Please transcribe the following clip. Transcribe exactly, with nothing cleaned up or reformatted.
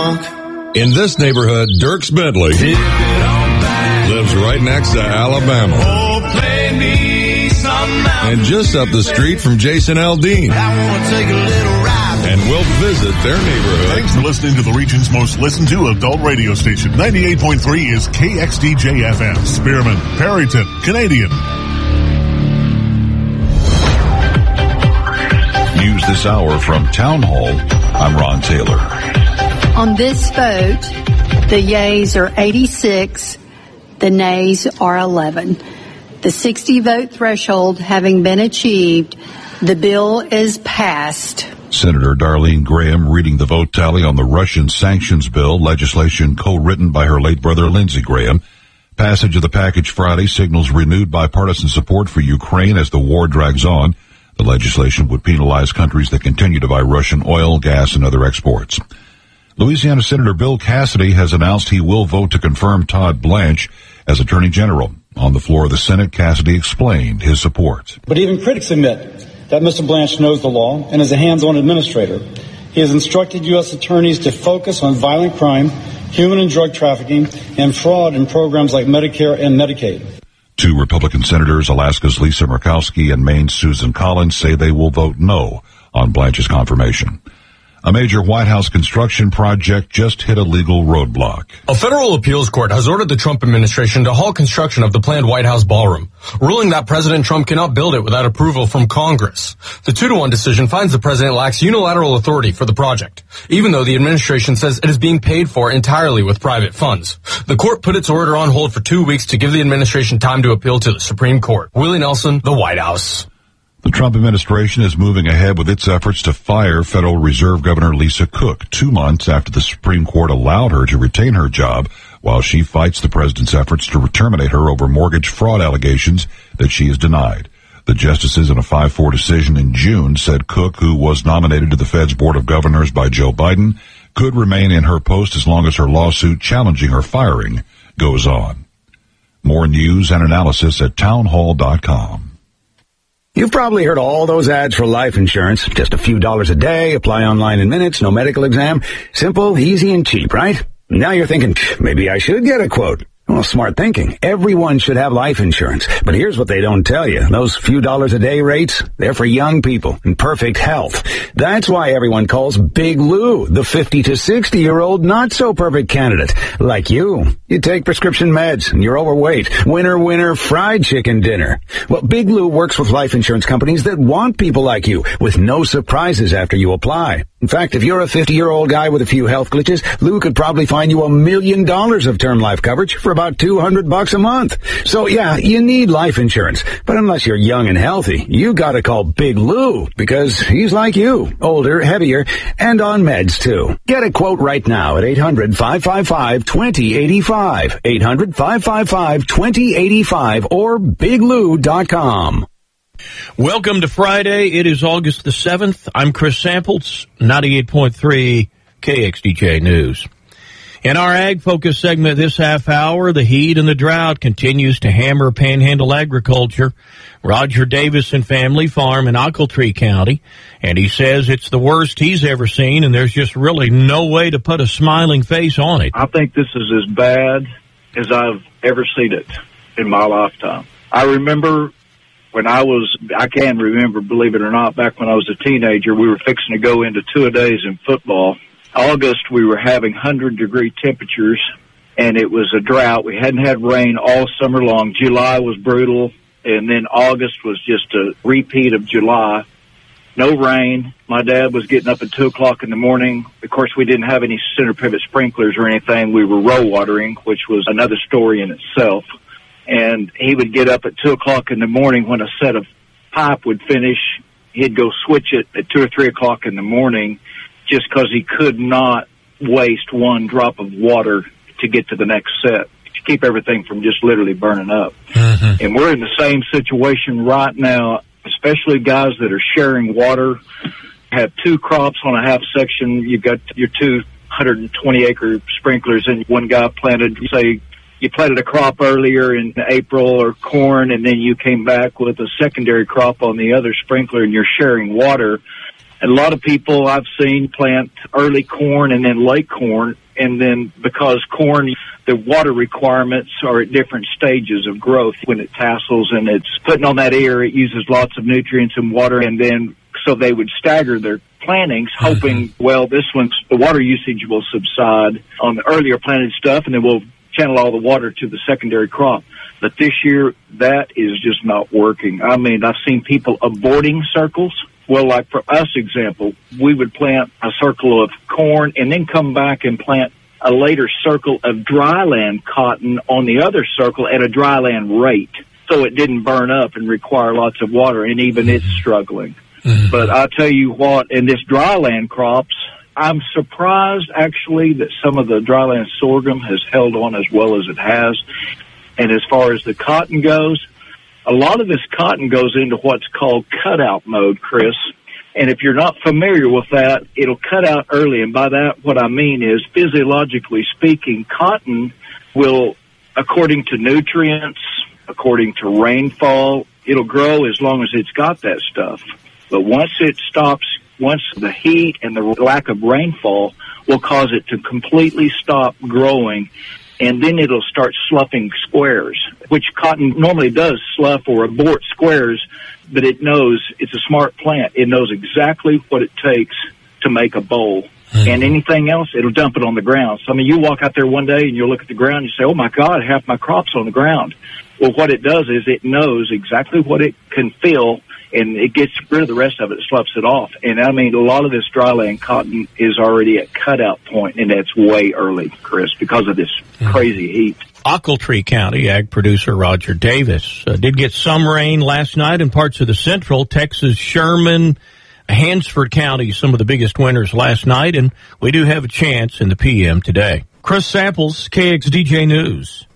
drunk. In this neighborhood, Dierks Bentley lives right next to Alabama. Oh, play me some And just up the street from Jason Aldean. I want to take a little ride. And we'll visit their neighborhood. Thanks for listening to the region's most listened to adult radio station. ninety-eight point three is K X D J F M. Spearman, Perryton, Canadian. News this hour from Town Hall. I'm Ron Taylor. On this vote, the yeas are eighty-six, the nays are eleven. The sixty vote threshold having been achieved, the bill is passed. Senator Darlene Graham reading the vote tally on the Russian sanctions bill, legislation co-written by her late brother Lindsey Graham. Passage of the package Friday signals renewed bipartisan support for Ukraine as the war drags on. The legislation would penalize countries that continue to buy Russian oil, gas, and other exports. Louisiana Senator Bill Cassidy has announced he will vote to confirm Todd Blanche as Attorney General. On the floor of the Senate, Cassidy explained his support. But even critics admit that Mister Blanche knows the law and is a hands-on administrator. He has instructed U S attorneys to focus on violent crime, human and drug trafficking, and fraud in programs like Medicare and Medicaid. Two Republican senators, Alaska's Lisa Murkowski and Maine's Susan Collins, say they will vote no on Blanche's confirmation. A major White House construction project just hit a legal roadblock. A federal appeals court has ordered the Trump administration to halt construction of the planned White House ballroom, ruling that President Trump cannot build it without approval from Congress. The two to one decision finds the president lacks unilateral authority for the project, even though the administration says it is being paid for entirely with private funds. The court put its order on hold for two weeks to give the administration time to appeal to the Supreme Court. Willie Nelson, the White House. The Trump administration is moving ahead with its efforts to fire Federal Reserve Governor Lisa Cook, two months after the Supreme Court allowed her to retain her job while she fights the president's efforts to terminate her over mortgage fraud allegations that she has denied. The justices in a five four decision in June said Cook, who was nominated to the Fed's Board of Governors by Joe Biden, could remain in her post as long as her lawsuit challenging her firing goes on. More news and analysis at townhall dot com. You've probably heard all those ads for life insurance. Just a few dollars a day, apply online in minutes, no medical exam. Simple, easy, and cheap, right? Now you're thinking, maybe I should get a quote. Well, smart thinking. Everyone should have life insurance. But here's what they don't tell you. Those few dollars a day rates, they're for young people in perfect health. That's why everyone calls Big Lou the fifty to sixty year old not so perfect candidate. Like you. You take prescription meds and you're overweight. Winner, winner, fried chicken dinner. Well, Big Lou works with life insurance companies that want people like you with no surprises after you apply. In fact, if you're a fifty-year-old guy with a few health glitches, Lou could probably find you a million dollars of term life coverage for about two hundred bucks a month. So yeah, you need life insurance. But unless you're young and healthy, you gotta call Big Lou because he's like you, older, heavier, and on meds too. Get a quote right now at eight hundred, five five five, two zero eight five, eight hundred, five five five, two zero eight five, or big lou dot com. Welcome to Friday. It is August the seventh. I'm Chris Samples, ninety-eight point three K X D J News. In our Ag Focus segment this half hour, the heat and the drought continues to hammer Panhandle agriculture. Roger Davis and family farm in Ochiltree County, and he says it's the worst he's ever seen, and there's just really no way to put a smiling face on it. I think this is as bad as I've ever seen it in my lifetime. I remember when I was, I can remember, believe it or not, back when I was a teenager, we were fixing to go into two-a-days in football. August, we were having one hundred degree temperatures, and it was a drought. We hadn't had rain all summer long. July was brutal, and then August was just a repeat of July. No rain. My dad was getting up at two o'clock in the morning. Of course, we didn't have any center pivot sprinklers or anything. We were row watering, which was another story in itself. And he would get up at two o'clock in the morning when a set of pipe would finish. He'd go switch it at two or three o'clock in the morning just because he could not waste one drop of water to get to the next set, to keep everything from just literally burning up. Mm-hmm. And we're in the same situation right now, especially guys that are sharing water, have two crops on a half section. You've got your two one hundred twenty acre sprinklers, and one guy planted, say, you planted a crop earlier in April or corn, and then you came back with a secondary crop on the other sprinkler, and you're sharing water. And a lot of people I've seen plant early corn and then late corn, and then because corn, the water requirements are at different stages of growth. When it tassels and it's putting on that ear, it uses lots of nutrients and water, and then so they would stagger their plantings, hoping, well, this one's, the water usage will subside on the earlier planted stuff, and then we'll channel all the water to the secondary crop. But this year, that is just not working. I mean, I've seen people aborting circles. Well, like for us, example, we would plant a circle of corn and then come back and plant a later circle of dryland cotton on the other circle at a dryland rate, so it didn't burn up and require lots of water, and even it's struggling. Mm-hmm. But I'll tell you what, in this dryland crops, I'm surprised actually that some of the dryland sorghum has held on as well as it has. And as far as the cotton goes, a lot of this cotton goes into what's called cutout mode, Chris. And if you're not familiar with that, it'll cut out early. And by that, what I mean is, physiologically speaking, cotton will, according to nutrients, according to rainfall, it'll grow as long as it's got that stuff. But once it stops, once the heat and the lack of rainfall will cause it to completely stop growing, and then it'll start sloughing squares, which cotton normally does, slough or abort squares, but it knows, it's a smart plant. It knows exactly what it takes to make a bowl. Mm-hmm. And anything else, it'll dump it on the ground. So, I mean, you walk out there one day and you'll look at the ground and you say, oh, my God, half my crop's on the ground. Well, what it does is it knows exactly what it can fill, and it gets rid of the rest of it, sloughs it off. And, I mean, a lot of this dryland cotton is already at cutout point, and that's way early, Chris, because of this mm-hmm. crazy heat. Ochiltree County ag producer Roger Davis uh, did get some rain last night in parts of the central Texas, Sherman, Hansford County, some of the biggest winners last night, and we do have a chance in the P M today. Chris Samples, K X D J News.